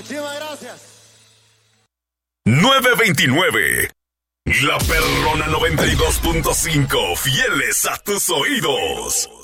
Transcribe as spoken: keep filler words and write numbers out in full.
Muchísimas gracias. nueve veintinueve. La Perrona noventa y dos punto cinco, fieles a tus oídos.